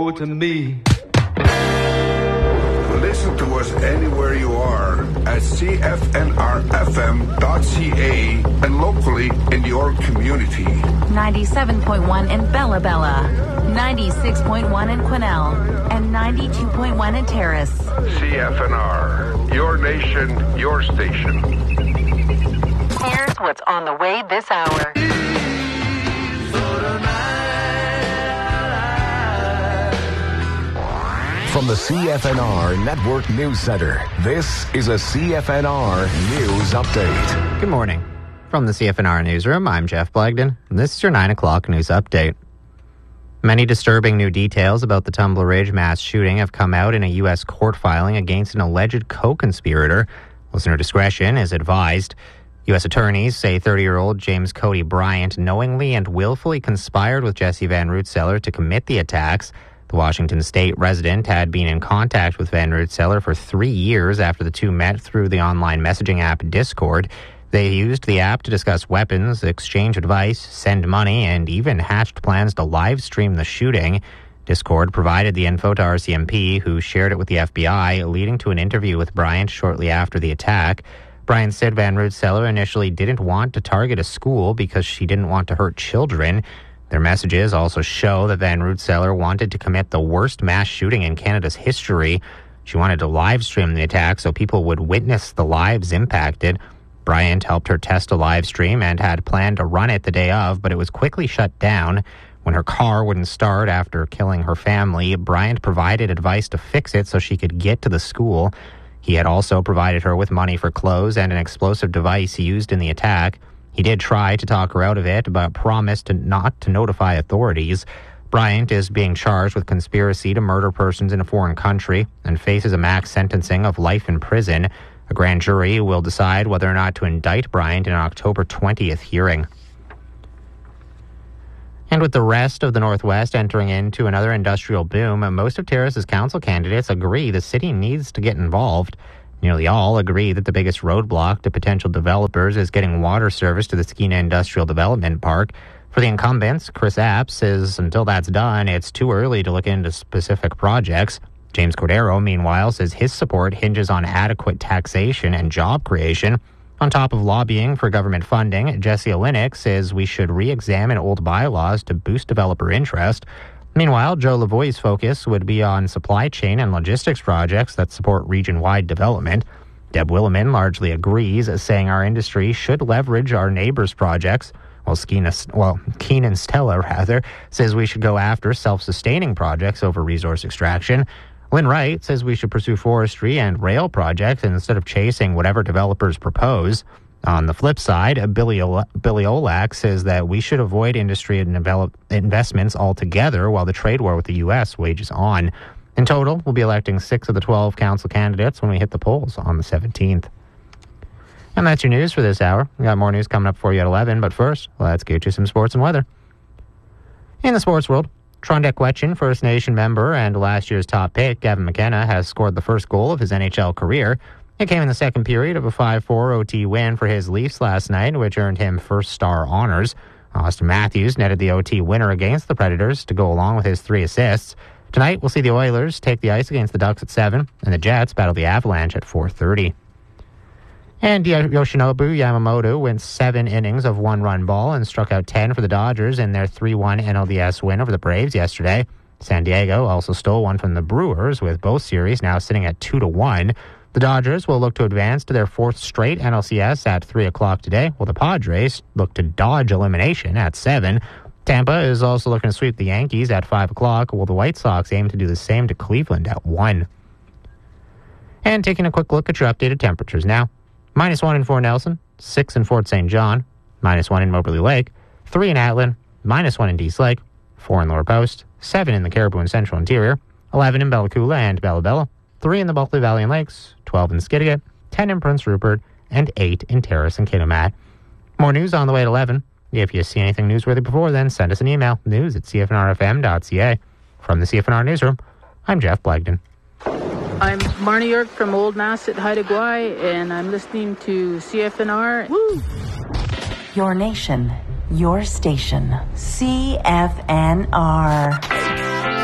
to me. Listen to us anywhere you are at cfnrfm.ca and locally in your community. 97.1 in Bella Bella, 96.1 in Quesnel, and 92.1 in Terrace. CFNR, your nation, your station. Here's what's on the way this hour. From the CFNR Network News Center, this is a CFNR News Update. Good morning. From the CFNR Newsroom, I'm Jeff Blagden, and this is your 9 o'clock news update. Many disturbing new details about the Tumbler Ridge mass shooting have come out in a U.S. court filing against an alleged co-conspirator. Listener discretion is advised. U.S. attorneys say 30-year-old James Cody Bryant knowingly and willfully conspired with Jesse Van Rootselaar to commit the attacks. The Washington State resident had been in contact with Van Rootselaar for 3 years after the two met through the online messaging app Discord. They used the app to discuss weapons, exchange advice, send money, and even hatched plans to live stream the shooting. Discord provided the info to RCMP, who shared it with the FBI, leading to an interview with Bryant shortly after the attack. Bryant said Van Rootselaar initially didn't want to target a school because she didn't want to hurt children. Their messages also show that Van Rootselaar wanted to commit the worst mass shooting in Canada's history. She wanted to live stream the attack so people would witness the lives impacted. Bryant helped her test a live stream and had planned to run it the day of, but it was quickly shut down. When her car wouldn't start after killing her family, Bryant provided advice to fix it so she could get to the school. He had also provided her with money for clothes and an explosive device used in the attack. He did try to talk her out of it, but promised not to notify authorities. Bryant is being charged with conspiracy to murder persons in a foreign country and faces a max sentencing of life in prison. A grand jury will decide whether or not to indict Bryant in an October 20th hearing. And with the rest of the Northwest entering into another industrial boom, most of Terrace's council candidates agree the city needs to get involved. Nearly all agree that the biggest roadblock to potential developers is getting water service to the Skeena Industrial Development Park. For the incumbents, Chris App says until that's done, it's too early to look into specific projects. James Cordero, meanwhile, says his support hinges on adequate taxation and job creation. On top of lobbying for government funding, Jesse Olenek says we should re-examine old bylaws to boost developer interest. Meanwhile, Joe Lavoie's focus would be on supply chain and logistics projects that support region-wide development. Deb Williman largely agrees, saying our industry should leverage our neighbors' projects, while Keenan Stella says we should go after self-sustaining projects over resource extraction. Lynn Wright says we should pursue forestry and rail projects instead of chasing whatever developers propose. On the flip side, Billy Olak says that we should avoid industry and investments altogether while the trade war with the U.S. wages on. In total, we'll be electing 6 of the 12 council candidates when we hit the polls on the 17th. And that's your news for this hour. We got more news coming up for you at 11, but first, let's get you some sports and weather. In the sports world, Trondek Wetchen, First Nation member and last year's top pick, Gavin McKenna, has scored the first goal of his NHL career. It came in the second period of a 5-4 OT win for his Leafs last night, which earned him first star honors. Austin Matthews netted the OT winner against the Predators to go along with his 3 assists. Tonight, we'll see the Oilers take the ice against the Ducks at 7, and the Jets battle the Avalanche at 4:30. And Yoshinobu Yamamoto went 7 innings of 1-run ball and struck out 10 for the Dodgers in their 3-1 NLDS win over the Braves yesterday. San Diego also stole one from the Brewers, with both series now sitting at 2-1. The Dodgers will look to advance to their 4th straight NLCS at 3 o'clock today, while the Padres look to dodge elimination at 7. Tampa is also looking to sweep the Yankees at 5 o'clock, while the White Sox aim to do the same to Cleveland at 1. And taking a quick look at your updated temperatures now. -1 in Fort Nelson, 6 in Fort St. John, -1 in Moberly Lake, 3 in Atlin, -1 in Dease Lake, 4 in Lower Post, 7 in the Caribou and Central Interior, 11 in Bella Coola and Bella Bella, 3 in the Bulkley Valley and Lakes, 12 in Skidegate, 10 in Prince Rupert, and 8 in Terrace and Kitimat. More news on the way at 11. If you see anything newsworthy before then, send us an email, news@cfnrfm.ca. From the CFNR Newsroom, I'm Jeff Blagden. I'm Marnie York from Old Mass at Haida Gwaii, and I'm listening to CFNR. Woo! Your nation, your station, CFNR.